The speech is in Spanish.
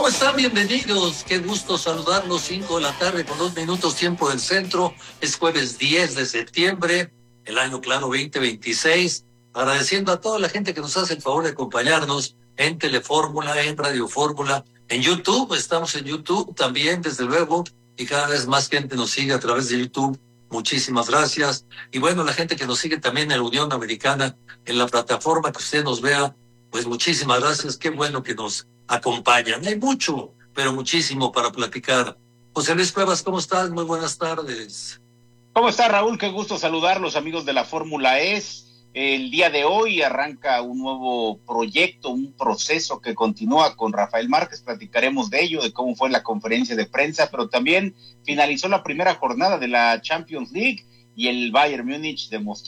¿Cómo están? Bienvenidos. Qué gusto saludarlos. 5 de la tarde con 2 minutos tiempo del centro. Es jueves 10 de septiembre, el año claro 2026. Agradeciendo a toda la gente que nos hace el favor de acompañarnos en Telefórmula, en Radio Fórmula, en YouTube. Estamos en YouTube también, desde luego, y cada vez más gente nos sigue a través de YouTube. Muchísimas gracias. Y bueno, la gente que nos sigue también en la Unión Americana, en la plataforma que usted nos vea, pues muchísimas gracias. Qué bueno que nos acompañan. Hay mucho, pero muchísimo para platicar. José Luis Cuevas, ¿cómo estás? Muy buenas tardes. ¿Cómo está, Raúl? Qué gusto saludarlos, amigos de la Fórmula E. El día de hoy arranca un nuevo proyecto, un proceso que continúa con Rafael Márquez. Platicaremos de ello, de cómo fue la conferencia de prensa, pero también finalizó la primera jornada de la Champions League y el Bayern Múnich demostró